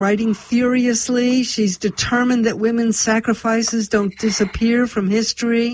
Writing furiously, she's determined that women's sacrifices don't disappear from history.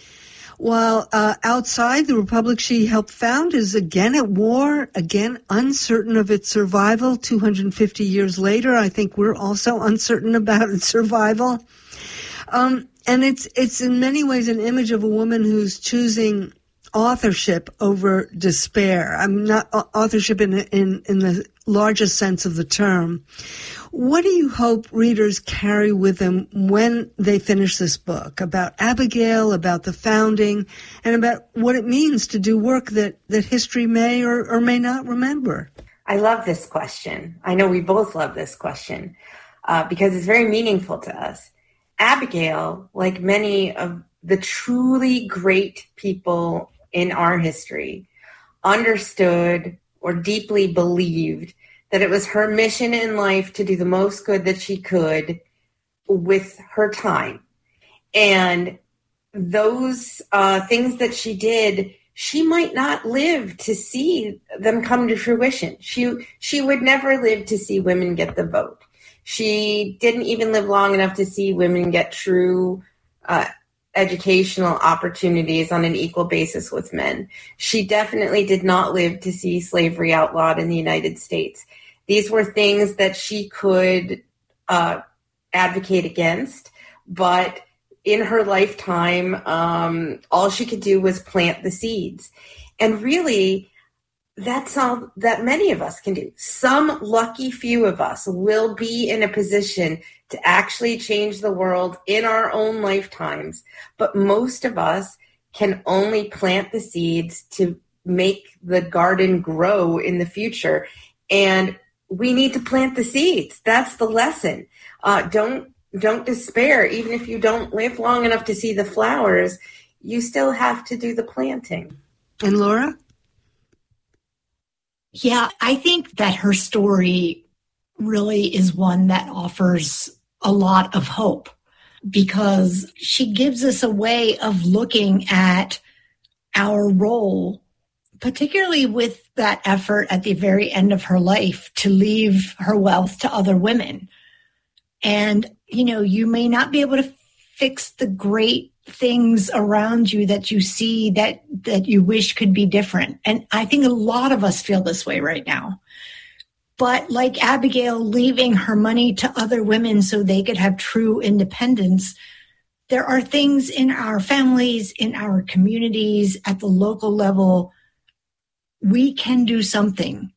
While outside, the republic she helped found is again at war, again uncertain of its survival. 250 years later, I think we're also uncertain about its survival. And it's in many ways an image of a woman who's choosing authorship over despair. I'm not authorship in the largest sense of the term. What do you hope readers carry with them when they finish this book about Abigail, about the founding, and about what it means to do work that history may or may not remember? I love this question. I know we both love this question because it's very meaningful to us. Abigail, like many of the truly great people in our history, understood or deeply believed that it was her mission in life to do the most good that she could with her time. And those things that she did, she might not live to see them come to fruition. She would never live to see women get the vote. She didn't even live long enough to see women get true educational opportunities on an equal basis with men. She definitely did not live to see slavery outlawed in the United States. These were things that she could advocate against, but in her lifetime, all she could do was plant the seeds. And really, that's all that many of us can do. Some lucky few of us will be in a position to actually change the world in our own lifetimes. But most of us can only plant the seeds to make the garden grow in the future. And we need to plant the seeds. That's the lesson. Don't despair. Even if you don't live long enough to see the flowers, you still have to do the planting. And Laura? Yeah, I think that her story really is one that offers a lot of hope because she gives us a way of looking at our role, particularly with that effort at the very end of her life to leave her wealth to other women. And, you may not be able to fix the great things around you that you see that you wish could be different. And I think a lot of us feel this way right now. But like Abigail leaving her money to other women so they could have true independence, there are things in our families, in our communities, at the local level, we can do something.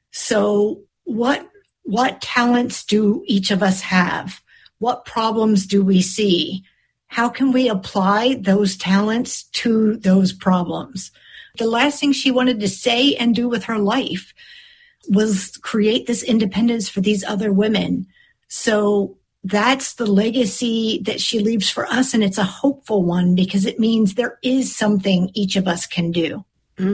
So what talents do each of us have? What problems do we see? How can we apply those talents to those problems? The last thing she wanted to say and do with her life was create this independence for these other women. So that's the legacy that she leaves for us. And it's a hopeful one because it means there is something each of us can do.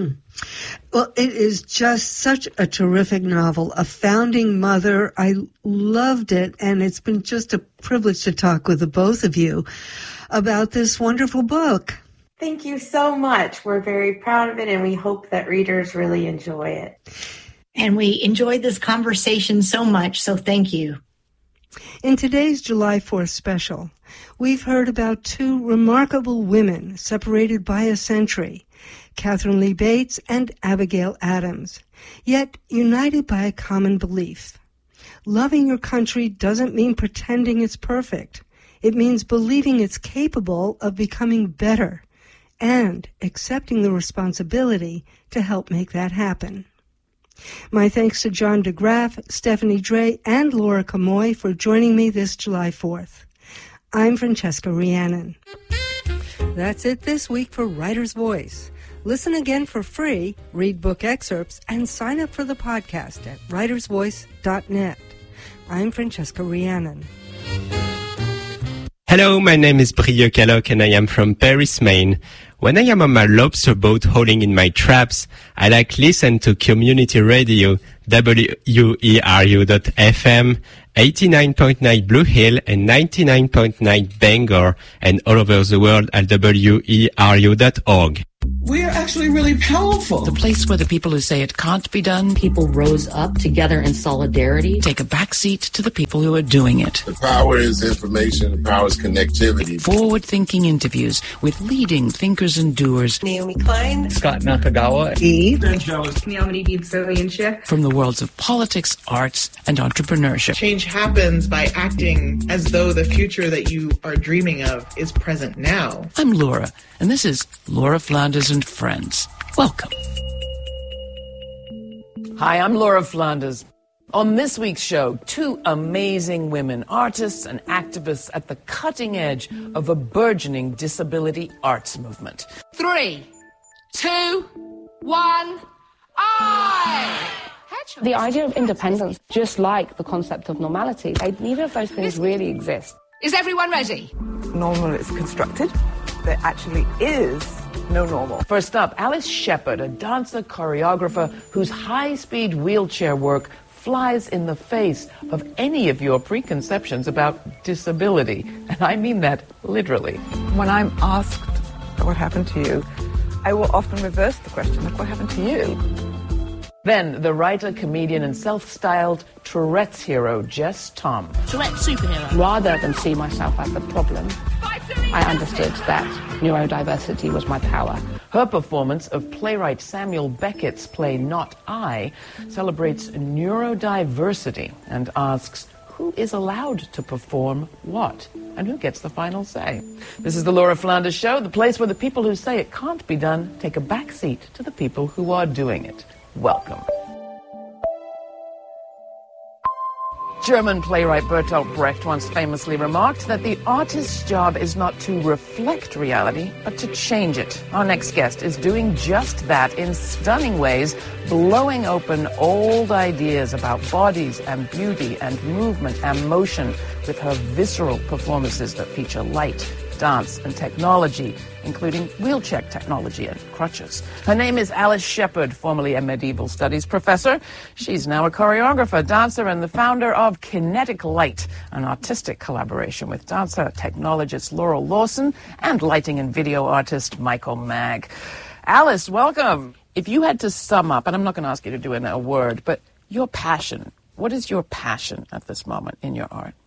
Well, it is just such a terrific novel, a founding mother. I loved it, and it's been just a privilege to talk with the both of you about this wonderful book. Thank you so much. We're very proud of it, and we hope that readers really enjoy it. And we enjoyed this conversation so much, so thank you. In today's July 4th special, we've heard about two remarkable women separated by a century, Katharine Lee Bates and Abigail Adams, yet united by a common belief. Loving your country doesn't mean pretending it's perfect. It means believing it's capable of becoming better and accepting the responsibility to help make that happen. My thanks to John DeGraff, Stephanie Dre, and Laura Camoy for joining me this July 4th. I'm Francesca Rhiannon. That's it this week for Writer's Voice. Listen again for free, read book excerpts, and sign up for the podcast at writersvoice.net. I'm Francesca Rhiannon. Hello, my name is Brieux Caloc and I am from Paris, Maine. When I am on my lobster boat hauling in my traps, I like listen to community radio WERU.FM, 89.9 Blue Hill and 99.9 Bangor, and all over the world at WERU.org. we're actually really powerful. The place where the people who say it can't be done, people rose up together in solidarity, take a backseat to the people who are doing it. The power is information, the power is connectivity. Forward-thinking interviews with leading thinkers and doers. Naomi Klein, Scott Nakagawa, Eve, from the worlds of politics, arts, and entrepreneurship. Change happens by acting as though the future that you are dreaming of is present now. I'm Laura, and this is Laura Flanders and Friends. Welcome. Hi, I'm Laura Flanders. On this week's show, two amazing women, artists and activists at the cutting edge of a burgeoning disability arts movement. 3, 2, 1, I! The idea of independence, just like the concept of normality, neither of those things really exist. Is everyone ready? Normal is constructed. There actually is no normal. First up, Alice Sheppard, a dancer choreographer whose high-speed wheelchair work flies in the face of any of your preconceptions about disability. And I mean that literally. When I'm asked what happened to you, I will often reverse the question, like, what happened to you? Then the writer, comedian, and self-styled Tourette's hero, Jess Tom. Tourette's superhero. Rather than see myself as the problem, I understood that neurodiversity was my power. Her performance of playwright Samuel Beckett's play Not I celebrates neurodiversity and asks, who is allowed to perform what? And who gets the final say? This is the Laura Flanders Show, the place where the people who say it can't be done take a backseat to the people who are doing it. Welcome. German playwright Bertolt Brecht once famously remarked that the artist's job is not to reflect reality, but to change it. Our next guest is doing just that in stunning ways, blowing open old ideas about bodies and beauty and movement and motion with her visceral performances that feature light, dance, and technology, including wheelchair technology and crutches. Her name is Alice Sheppard, formerly a medieval studies professor. She's now a choreographer, dancer, and the founder of Kinetic Light, an artistic collaboration with dancer technologist Laurel Lawson and lighting and video artist Michael Magg. Alice, welcome. If you had to sum up, and I'm not going to ask you to do it in a word, but your passion, what is your passion at this moment in your art?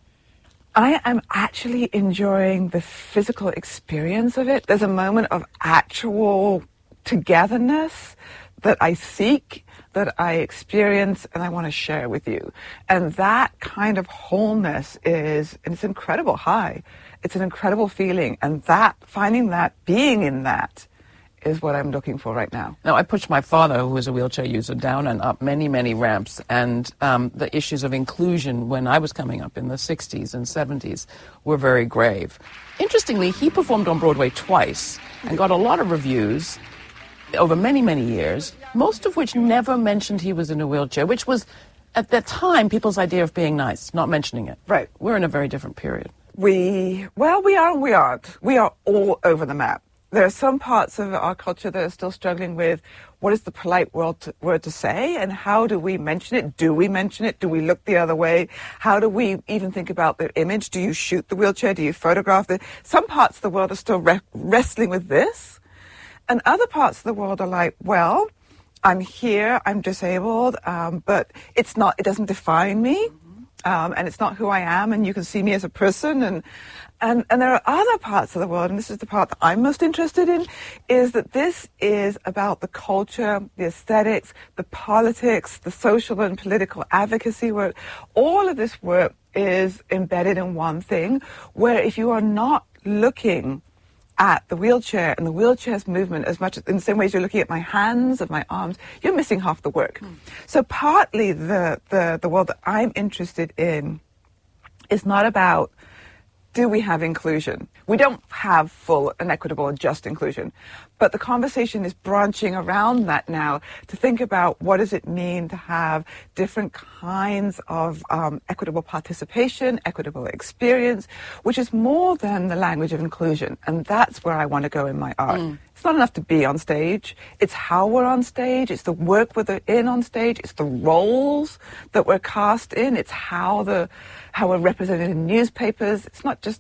I am actually enjoying the physical experience of it. There's a moment of actual togetherness that I seek, that I experience, and I want to share with you. And that kind of wholeness it's an incredible high. It's an incredible feeling. And that, finding that, being in that, is what I'm looking for right now. Now, I pushed my father, who was a wheelchair user, down and up many, many ramps, and the issues of inclusion when I was coming up in the 60s and 70s were very grave. Interestingly, he performed on Broadway twice and got a lot of reviews over many, many years, most of which never mentioned he was in a wheelchair, which was, at that time, people's idea of being nice, not mentioning it. Right. We're in a very different period. We are and we aren't. We are all over the map. There are some parts of our culture that are still struggling with what is the polite word to say, and how do we mention it? Do we mention it? Do we look the other way? How do we even think about the image? Do you shoot the wheelchair? Do you photograph it? Some parts of the world are still wrestling with this, and other parts of the world are like, well, I'm here, I'm disabled, but it doesn't define me, and it's not who I am, and you can see me as a person, and there are other parts of the world, and this is the part that I'm most interested in, is that this is about the culture, the aesthetics, the politics, the social and political advocacy work. All of this work is embedded in one thing, where if you are not looking at the wheelchair and the wheelchair's movement as much in the same way as you're looking at my hands and my arms, you're missing half the work. So partly the world that I'm interested in is not about, do we have inclusion? We don't have full and equitable and just inclusion, but the conversation is branching around that now to think about what does it mean to have different kinds of equitable participation, equitable experience, which is more than the language of inclusion. And that's where I want to go in my art. It's not enough to be on stage. It's how we're on stage. It's the work we're in on stage. It's the roles that we're cast in. It's how we're represented in newspapers. It's not just like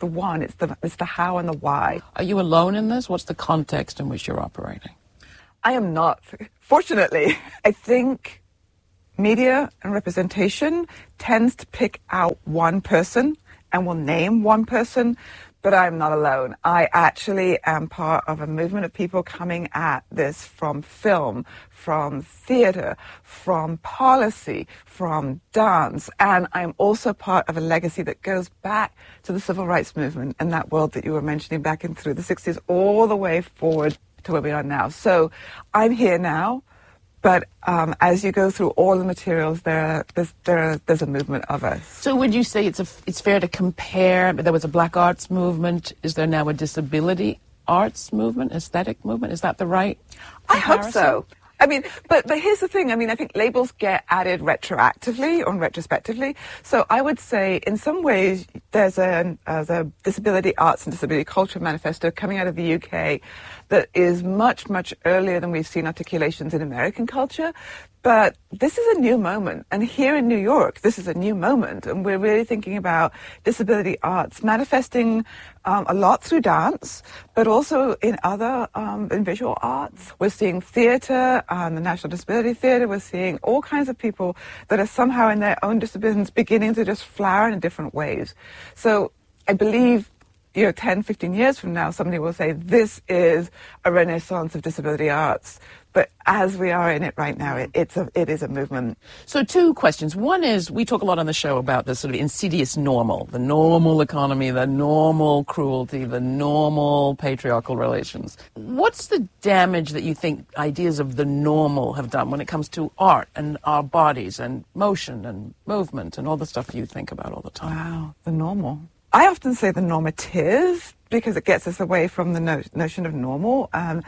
the one, it's the how and the why. Are you alone in this? What's the context in which you're operating? I am not. Fortunately, I think media and representation tends to pick out one person and will name one person, but I'm not alone. I actually am part of a movement of people coming at this from film, from theater, from policy, from dance, and I'm also part of a legacy that goes back to the civil rights movement and that world that you were mentioning back in through the 60s all the way forward to where we are now. So I'm here now, but as you go through all the materials, there's a movement of us. So would you say it's fair to compare? There was a Black arts movement. Is there now a disability arts movement, aesthetic movement? Is that the right comparison? I hope so. I mean, but here's the thing. I mean, I think labels get added retroactively or retrospectively. So I would say, in some ways, there's a disability arts and disability culture manifesto coming out of the UK that is much, much earlier than we've seen articulations in American culture. But this is a new moment. And here in New York, this is a new moment. And we're really thinking about disability arts manifesting a lot through dance, but also in other in visual arts. We're seeing theater, the National Disability Theater. We're seeing all kinds of people that are somehow in their own disciplines beginning to just flower in different ways. So I believe, 10, 15 years from now, somebody will say, this is a renaissance of disability arts. But as we are in it right now, it is a movement. So 2 questions. One is, we talk a lot on the show about the sort of insidious normal, the normal economy, the normal cruelty, the normal patriarchal relations. What's the damage that you think ideas of the normal have done when it comes to art and our bodies and motion and movement and all the stuff you think about all the time? Wow, the normal. I often say the normative, because it gets us away from the notion of normal, and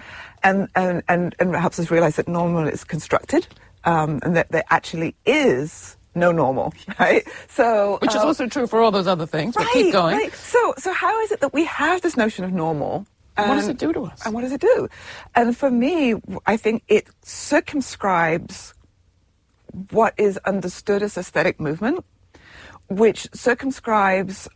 helps us realize that normal is constructed, and that there actually is no normal, right? So, which is also true for all those other things. But keep going. Right. So how is it that we have this notion of normal? What does it do to us? And what does it do? And for me, I think it circumscribes what is understood as aesthetic movement, which circumscribes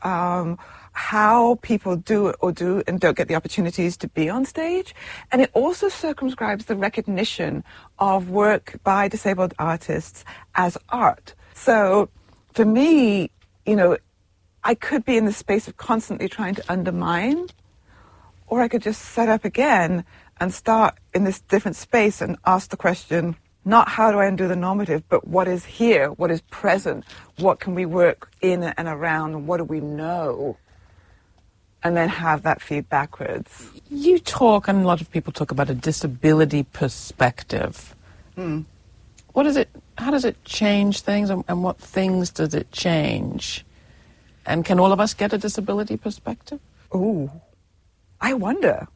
how people do and don't get the opportunities to be on stage. And it also circumscribes the recognition of work by disabled artists as art. So for me, I could be in the space of constantly trying to undermine, or I could just set up again and start in this different space and ask the question, not how do I undo the normative, but what is here, what is present, what can we work in and around, and what do we know? And then have that feed backwards. You talk, and a lot of people talk about a disability perspective. What is it? How does it change things, and what things does it change? And can all of us get a disability perspective? Ooh, I wonder.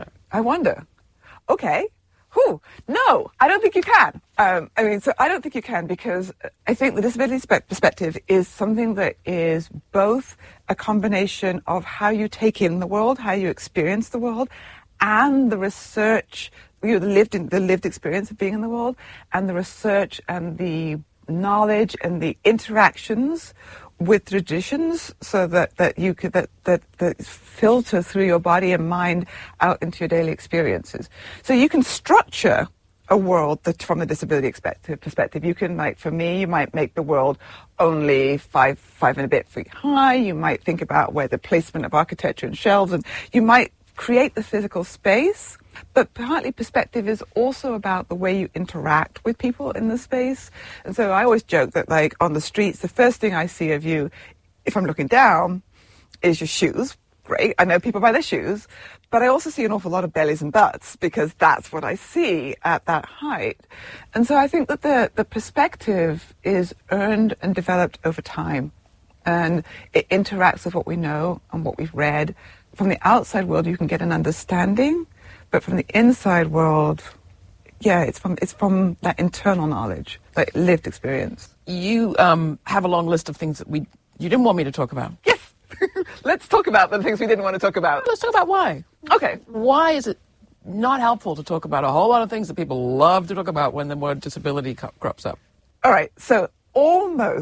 Okay. No, I don't think you can. I don't think you can, because I think the disability perspective is something that is both a combination of how you take in the world, how you experience the world, and the research, the lived experience of being in the world, and the research and the knowledge and the interactions with traditions, so that you could that filter through your body and mind out into your daily experiences. So you can structure a world that, from a disability perspective, you can, for me, you might make the world only 5 and a bit feet high. You might think about where the placement of architecture and shelves, and you might create the physical space. But partly perspective is also about the way you interact with people in the space. And so I always joke that, on the streets, the first thing I see of you, if I'm looking down, is your shoes. Great, I know people by their shoes. But I also see an awful lot of bellies and butts, because that's what I see at that height. And so I think that the perspective is earned and developed over time. And it interacts with what we know and what we've read. From the outside world, you can get an understanding. But from the inside world, it's from that internal knowledge, that lived experience. You have a long list of things that you didn't want me to talk about. Yes. Let's talk about the things we didn't want to talk about. Let's talk about why. Okay. Why is it not helpful to talk about a whole lot of things that people love to talk about when the word disability crops up? All right. So almost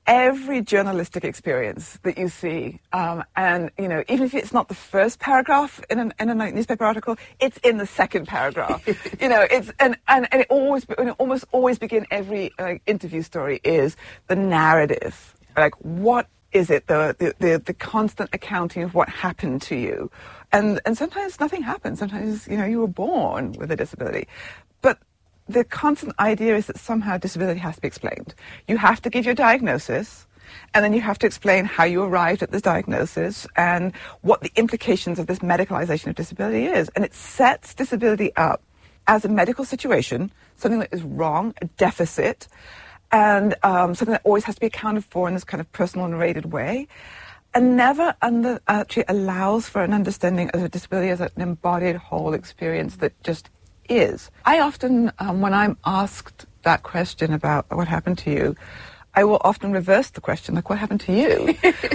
every journalistic experience that you see, and even if it's not the first paragraph in a newspaper article, it's in the second paragraph. It's and it almost always begin every interview story is the narrative. Like, what is it? The constant accounting of what happened to you, and sometimes nothing happened. Sometimes you were born with a disability, but the constant idea is that somehow disability has to be explained. You have to give your diagnosis, and then you have to explain how you arrived at this diagnosis and what the implications of this medicalization of disability is. And it sets disability up as a medical situation, something that is wrong, a deficit, and something that always has to be accounted for in this kind of personal narrated way, and never actually allows for an understanding of a disability as an embodied whole experience that just is. I often, when I'm asked that question about what happened to you, I will often reverse the question, like, what happened to you?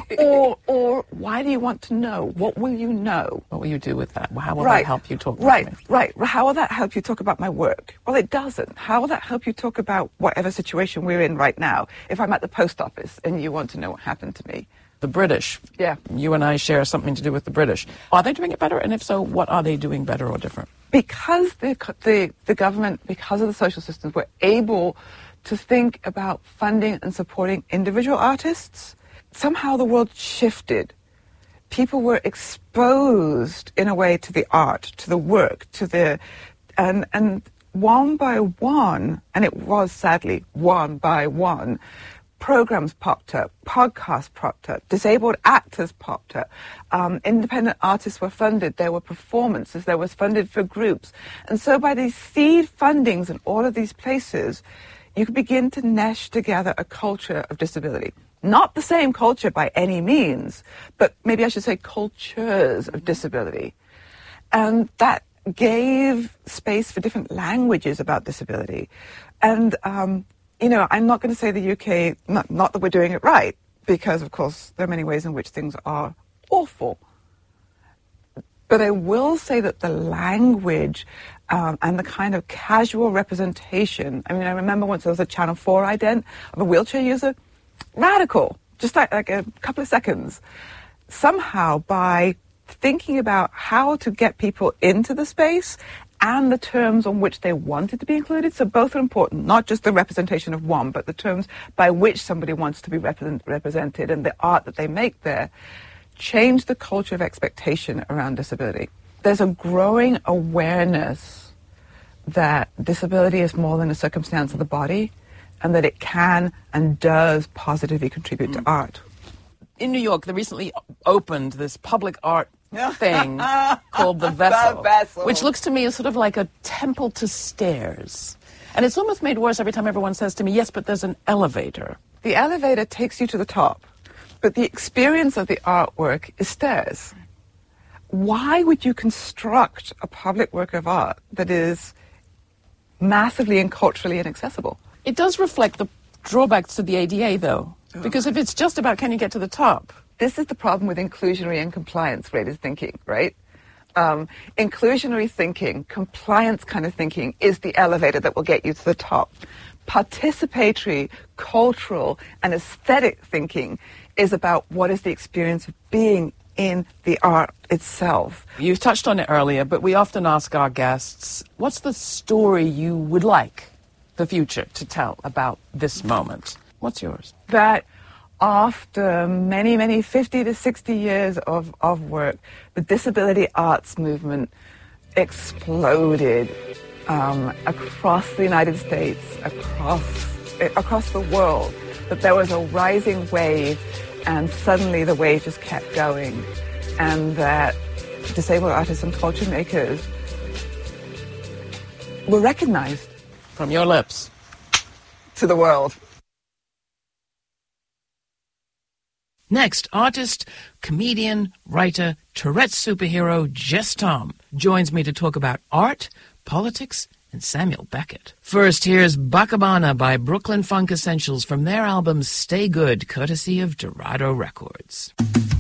or why do you want to know? What will you know? What will you do with that? How will that help you talk about me? Right. How will that help you talk about my work? Well, it doesn't. How will that help you talk about whatever situation we're in right now? If I'm at the post office and you want to know what happened to me. The British. Yeah. You and I share something to do with the British. Are they doing it better? And if so, what are they doing better or different? Because the government, because of the social systems, were able to think about funding and supporting individual artists, somehow the world shifted. People were exposed in a way to the art, to the work, to the and one by one, and it was sadly one by one, programs popped up, podcasts popped up, disabled actors popped up, independent artists were funded, there were performances, there was funded for groups. And so by these seed fundings in all of these places, you could begin to mesh together a culture of disability. Not the same culture by any means, but maybe I should say cultures of disability. And that gave space for different languages about disability. And I'm not going to say the UK, not that we're doing it right, because, of course, there are many ways in which things are awful. But I will say that the language and the kind of casual representation, I remember once there was a Channel 4 ident of a wheelchair user, radical, just like a couple of seconds. Somehow, by thinking about how to get people into the space and the terms on which they wanted to be included. So both are important, not just the representation of one, but the terms by which somebody wants to be represented and the art that they make there, change the culture of expectation around disability. There's a growing awareness that disability is more than a circumstance of the body and that it can and does positively contribute to art. In New York, they recently opened this public art thing called The Vessel, which looks to me as sort of like a temple to stairs. And it's almost made worse every time everyone says to me, yes, but there's an elevator. The elevator takes you to the top, but the experience of the artwork is stairs. Why would you construct a public work of art that is massively and culturally inaccessible? It does reflect the drawbacks to the ADA, though, because if it's just about can you get to the top. This is the problem with inclusionary and compliance-related thinking, right? Inclusionary thinking, compliance kind of thinking is the elevator that will get you to the top. Participatory, cultural, and aesthetic thinking is about what is the experience of being in the art itself. You touched on it earlier, but we often ask our guests, what's the story you would like the future to tell about this moment? What's yours? That after many, many 50 to 60 years of work, the disability arts movement exploded across the United States, across the world, that there was a rising wave and suddenly the wave just kept going, and that disabled artists and culture makers were recognized. From your lips to the world. Next, artist, comedian, writer, Tourette's superhero Jess Tom joins me to talk about art, politics, and Samuel Beckett. First, here's Bacabana by Brooklyn Funk Essentials from their album Stay Good, courtesy of Dorado Records.